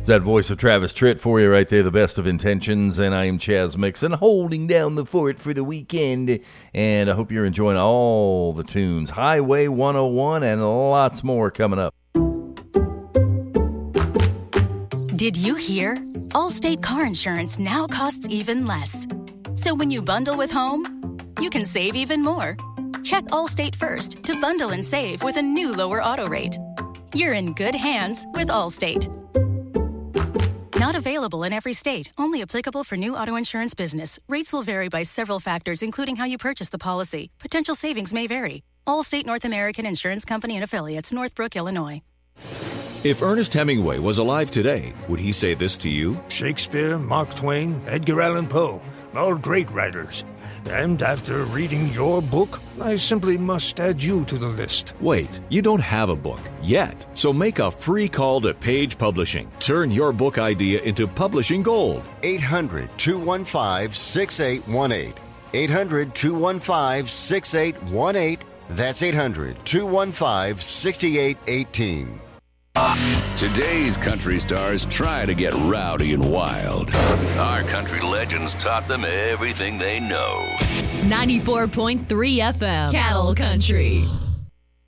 It's that voice of Travis Tritt for you right there, the best of intentions, and I am Chaz Mixon, holding down the fort for the weekend, and I hope you're enjoying all the tunes. Highway 101 and lots more coming up. Did you hear? Allstate car insurance now costs even less. So when you bundle with home, you can save even more. Check Allstate first to bundle and save with a new lower auto rate. You're in good hands with Allstate. Not available in every state. Only applicable for new auto insurance business. Rates will vary by several factors, including how you purchase the policy. Potential savings may vary. Allstate North American Insurance Company and Affiliates, Northbrook, Illinois. If Ernest Hemingway was alive today, would he say this to you? Shakespeare, Mark Twain, Edgar Allan Poe, all great writers. And after reading your book, I simply must add you to the list. Wait, you don't have a book yet. So make a free call to Page Publishing. Turn your book idea into publishing gold. 800-215-6818. 800-215-6818. That's 800-215-6818. Today's country stars try to get rowdy and wild. Our country legends taught them everything they know. 94.3 FM, Cattle Country.